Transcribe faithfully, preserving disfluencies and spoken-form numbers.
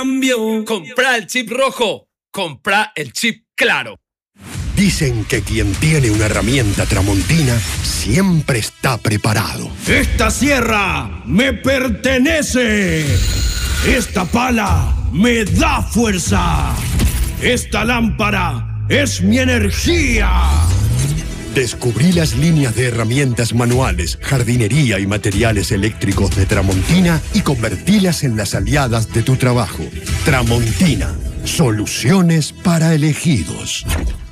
cambio. Compra el chip rojo. Compra el chip claro. Dicen que quien tiene una herramienta Tramontina siempre está preparado. ¡Esta sierra me pertenece! ¡Esta pala me da fuerza! ¡Esta lámpara es mi energía! Descubrí las líneas de herramientas manuales, jardinería y materiales eléctricos de Tramontina y convertílas en las aliadas de tu trabajo. Tramontina, soluciones para elegidos.